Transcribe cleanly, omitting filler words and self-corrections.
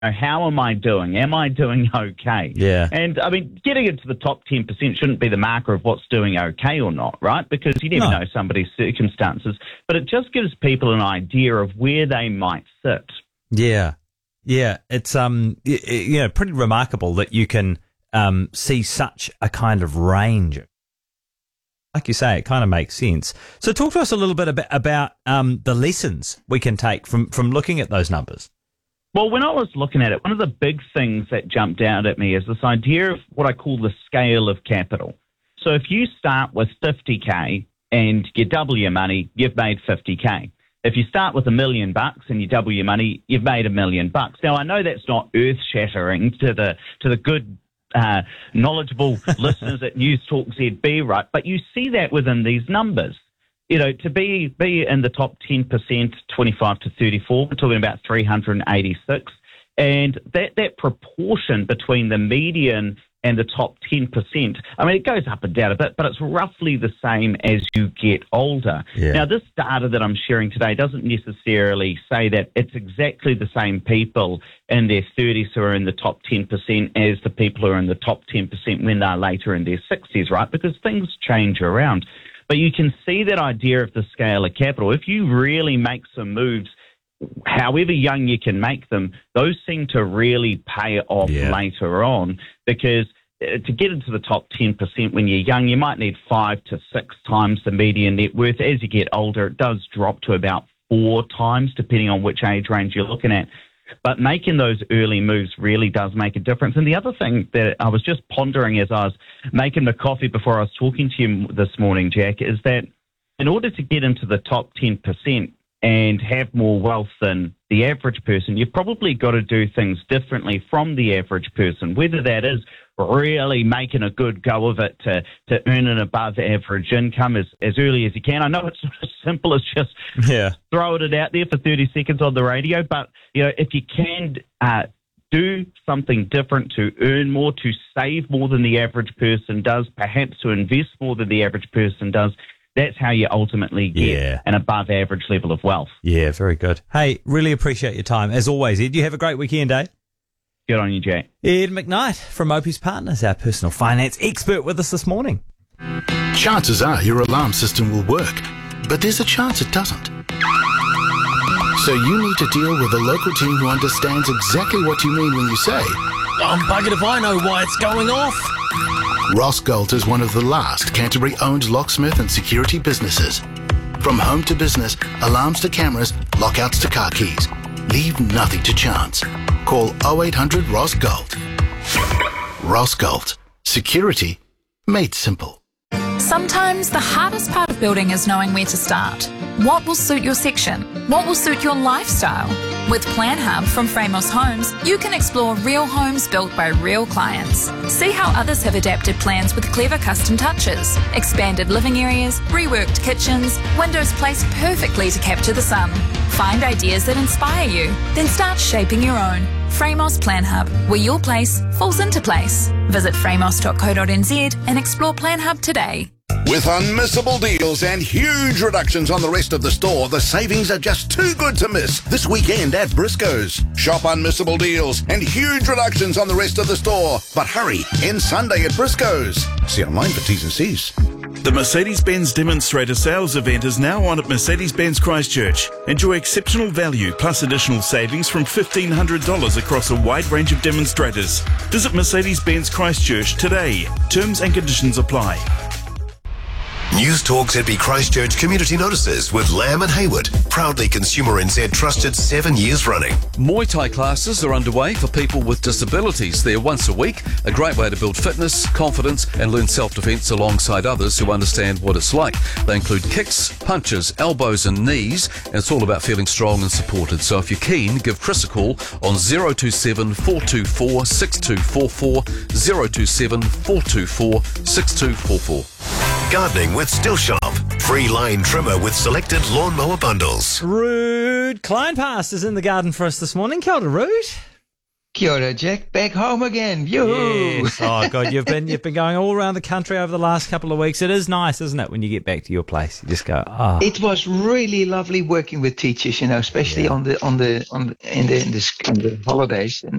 how am I doing? Am I doing okay? Yeah. And, I mean, getting into the top 10% shouldn't be the marker of what's doing okay or not, right? Because you never know somebody's circumstances. But it just gives people an idea of where they might sit. Yeah. Yeah. It's, pretty remarkable that you can see such a kind of range. Like you say, it kind of makes sense. So talk to us a little bit about the lessons we can take from looking at those numbers. Well, when I was looking at it, one of the big things that jumped out at me is this idea of what I call the scale of capital. So if you start with 50K and you double your money, you've made 50K. If you start with $1 million and you double your money, you've made $1 million. Now, I know that's not earth-shattering to the good, knowledgeable listeners at News Talk ZB, right? But you see that within these numbers. You know, to be in the top 10%, 25 to 34, we're talking about 386. And that proportion between the median and the top 10%, I mean, it goes up and down a bit, but it's roughly the same as you get older. Yeah. Now, this data that I'm sharing today doesn't necessarily say that it's exactly the same people in their 30s who are in the top 10% as the people who are in the top 10% when they're later in their 60s, right? Because things change around. But you can see that idea of the scale of capital. If you really make some moves, however young you can make them, those seem to really pay off later on, because to get into the top 10% when you're young, you might need 5 to 6 times the median net worth. As you get older, it does drop to about 4 times, depending on which age range you're looking at. But making those early moves really does make a difference. And the other thing that I was just pondering as I was making my coffee before I was talking to you this morning, Jack, is that in order to get into the top 10% and have more wealth than the average person, you've probably got to do things differently from the average person, whether that is really making a good go of it to earn an above average income as early as you can. I know it's not as simple as just throwing it out there for 30 seconds on the radio, but you know, if you can do something different to earn more, to save more than the average person does, perhaps to invest more than the average person does, that's how you ultimately get an above average level of wealth. Yeah, very good. Hey, really appreciate your time. As always, Ed, you have a great weekend, eh? Good on you, Jack. Ed McKnight from Opie's Partners, our personal finance expert, with us this morning. Chances are your alarm system will work, but there's a chance it doesn't. So you need to deal with a local team who understands exactly what you mean when you say, I'm buggered if I know why it's going off. Ross Galt is one of the last Canterbury-owned locksmith and security businesses. From home to business, alarms to cameras, lockouts to car keys. Leave nothing to chance. Call 0800 Ross Galt. Ross Galt. Security made simple. Sometimes the hardest part of building is knowing where to start. What will suit your section? What will suit your lifestyle? With Plan Hub from Framos Homes, you can explore real homes built by real clients. See how others have adapted plans with clever custom touches, expanded living areas, reworked kitchens, windows placed perfectly to capture the sun. Find ideas that inspire you, then start shaping your own. Framos Plan Hub, where your place falls into place. Visit framos.co.nz and explore Plan Hub today. With unmissable deals and huge reductions on the rest of the store, the savings are just too good to miss this weekend at Briscoe's. Shop unmissable deals and huge reductions on the rest of the store. But hurry, end Sunday at Briscoe's. See online for T's and C's. The Mercedes-Benz Demonstrator Sales event is now on at Mercedes-Benz Christchurch. Enjoy exceptional value plus additional savings from $1,500 across a wide range of demonstrators. Visit Mercedes-Benz Christchurch today. Terms and conditions apply. News Talk ZB Christchurch Community Notices with Lamb and Hayward. Proudly Consumer NZ trusted 7 years running. Muay Thai classes are underway for people with disabilities. They're once a week, a great way to build fitness, confidence and learn self-defense alongside others who understand what it's like. They include kicks, punches, elbows and knees, and it's all about feeling strong and supported. So if you're keen, give Chris a call on 027 424 6244, 027 424 6244. Gardening with Still Shop. Free line trimmer with selected lawnmower bundles. Rude Kleinpast is in the garden for us this morning. Kia ora, Rude. Kia ora, Jack. Back home again. Yoo-hoo! Yes. Oh God, you've been going all around the country over the last couple of weeks. It is nice, isn't it, when you get back to your place? You just go, oh. It was really lovely working with teachers, especially in the holidays.